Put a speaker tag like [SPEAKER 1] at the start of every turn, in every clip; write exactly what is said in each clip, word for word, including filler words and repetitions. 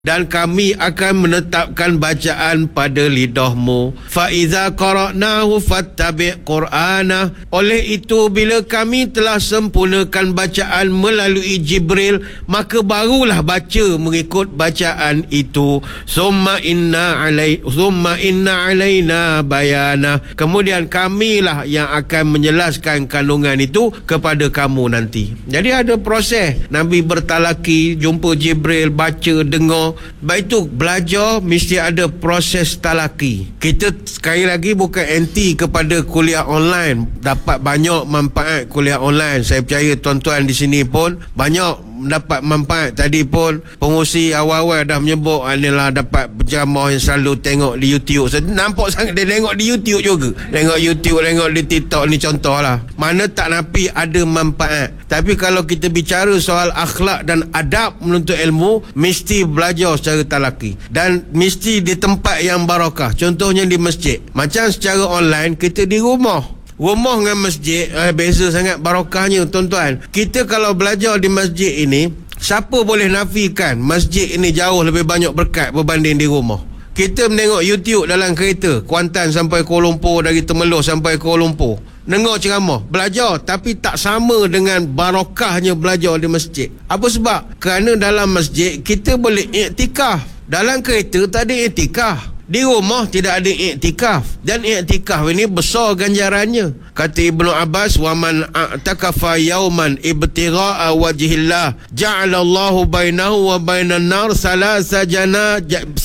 [SPEAKER 1] dan kami akan menetapkan bacaan pada lidahmu. Fa iza qara'nahu fattabi' qur'ana. Oleh itu bila kami telah sempurnakan bacaan melalui Jibril, maka barulah baca mengikut bacaan itu. Summa inna alai summa inna alaina bayana. Kemudian kamilah yang akan menjelaskan kandungan itu kepada kamu nanti. Jadi ada proses. Nabi bertalaki, jumpa Jibril, baca, dengar. Baik itu belajar mesti ada proses talaki. Kita sekali lagi bukan anti kepada kuliah online. Dapat banyak manfaat kuliah online. Saya percaya tuan-tuan di sini pun banyak mendapat manfaat. Tadi pun pengurusi awal-awal dah menyebut inilah dapat berjamaah yang selalu tengok di YouTube. Saya nampak sangat dia tengok di YouTube juga. Tengok YouTube, tengok di TikTok ni contohlah. Mana tak napi ada manfaat. Tapi kalau kita bicara soal akhlak dan adab menuntut ilmu, mesti belajar secara talaki. Dan mesti di tempat yang barakah. Contohnya di masjid. Macam secara online, kita di rumah. Rumah dengan masjid eh, beza sangat barakahnya tuan-tuan. Kita kalau belajar di masjid ini, siapa boleh nafikan masjid ini jauh lebih banyak berkat berbanding di rumah? Kita menengok YouTube dalam kereta, Kuantan sampai Kuala Lumpur, dari Temerloh sampai Kuala Lumpur, dengar ceramah, belajar, tapi tak sama dengan barakahnya belajar di masjid. Apa sebab? Kerana dalam masjid kita boleh iktikaf. Dalam kereta tak ada iktikaf. Di rumah tidak ada iktikaf. Dan iktikaf ini besar ganjarannya. Kata Ibnu Abbas, wa man a'takafa yawman ibtigha'a wajhillah ja'alallahu bainahu wa bainan nar salasa jana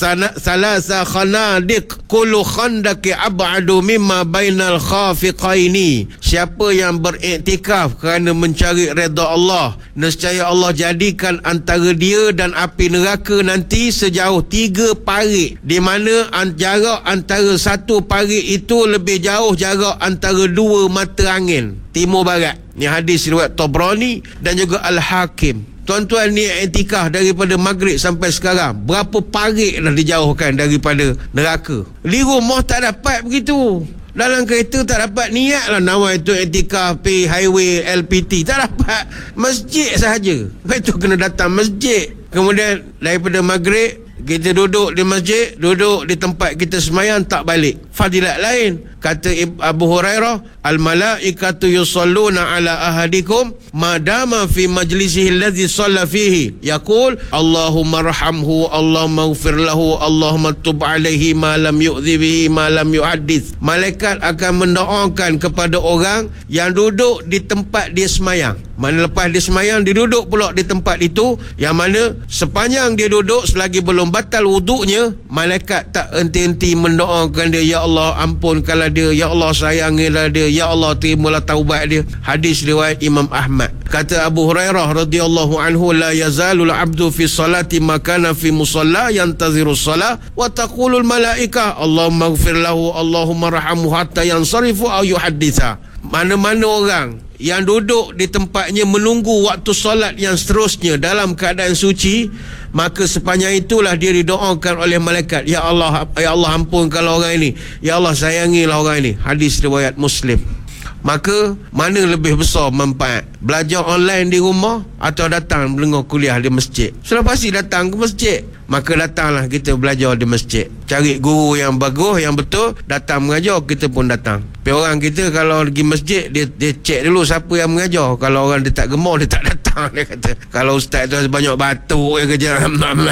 [SPEAKER 1] salasa khanadiq kullu khandaqi ab'adu mimma bainal khafiqaini. Siapa yang beriktikaf kerana mencari redha Allah, nescaya Allah jadikan antara dia dan api neraka nanti sejauh tiga parit, di mana jarak antara satu parit itu lebih jauh jarak antara dua mata angin timur barat. Ni hadis riwayat Tabrani dan juga Al-Hakim. Tuan-tuan, ni iktikaf daripada maghrib sampai sekarang, berapa parit dah dijauhkan daripada neraka. Di rumah tak dapat begitu. Dalam kereta tak dapat niat lah nawai itu iktikaf pergi highway L P T, tak dapat. Masjid sahaja. Lepas tu kena datang masjid. Kemudian daripada maghrib kita duduk di masjid, duduk di tempat kita semayang, tak balik. Fadilat lain. Kata Abu Hurairah, al-malaikatu yusalluna ala ahadikum madama fi majlisihi alladhi shalla fihi. Yaqul, Allahumma rahamhu, Allahumma ighfir lahu, Allahumma tub alaihi ma lam yu'dhi bihi ma lam yuhaddith. Malaikat akan mendoakan kepada orang yang duduk di tempat dia semayang. Mana lepas dia semayang, dia duduk pula di tempat itu, yang mana sepanjang dia duduk, selagi belum batal wuduknya, malaikat tak henti-henti mendoakan dia, ya Allah ampunkanlah dia, ya Allah sayangilah dia, ya Allah terimalah taubat dia. Hadis riwayat Imam Ahmad. Kata Abu Hurairah radhiyallahu anhu, la yazalul abdu fi salati makana fi musalla yantaziru salah wa taqulul malaika Allahumma ighfir lahu, Allahumma rahamhu hatta yansarifu aw yuhadditha. Mana-mana orang yang duduk di tempatnya menunggu waktu solat yang seterusnya dalam keadaan suci, maka sepanjang itulah dia didoakan oleh malaikat, ya Allah, ya Allah ampunkanlah orang ini, ya Allah sayangilah orang ini. Hadis riwayat Muslim. Maka mana lebih besar manfaat, belajar online di rumah atau datang mendengar kuliah di masjid? Sudah pasti datang ke masjid. Maka datanglah kita belajar di masjid. Cari guru yang bagus, yang betul, datang mengajar, kita pun datang. Tapi orang kita kalau pergi masjid, dia, dia cek dulu siapa yang mengajar. Kalau orang dia tak gemar, dia tak datang. Dia kata, kalau ustaz tu banyak batuk, dia kerja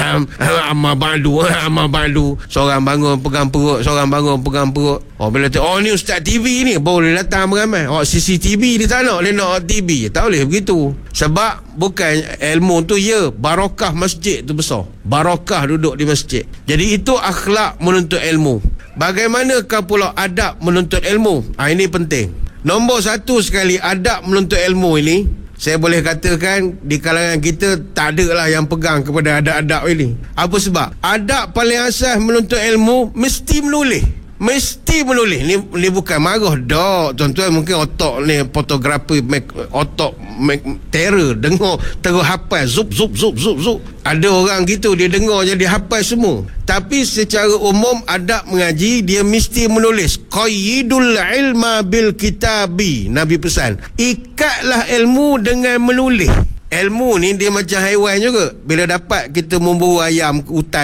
[SPEAKER 1] amal badu, amal badu. Seorang bangun pegang perut, seorang bangun pegang perut. Oh, bila tu, oh ni ustaz T V ni, boleh datang beramai. Oh, C C T V dia tak nak, dia nak T V. Tak boleh begitu. Sebab bukan ilmu tu, ya, barakah masjid tu besar. Barakah duduk di masjid. Jadi itu akhlak menuntut ilmu. Bagaimanakah pula adab menuntut ilmu? Ha, ini penting. Nombor satu sekali, adab menuntut ilmu ini, saya boleh katakan di kalangan kita tak ada lah yang pegang kepada adab-adab ini. Apa sebab? Adab paling asas menuntut ilmu mesti menulis. Mesti menulis. Ni, ni bukan marah dak tuan-tuan. Mungkin otak ni fotografi, otak make terror, dengar terus hafal zup zup zup zup zup. Ada orang gitu, dia dengar jadi hafal semua. Tapi secara umum adab mengaji, dia mesti menulis. Qayyidul ilma bil kitabi. Nabi pesan, ikatlah ilmu dengan menulis. Ilmu ni dia macam haiwan juga. Bila dapat kita memburu ayam ke hutan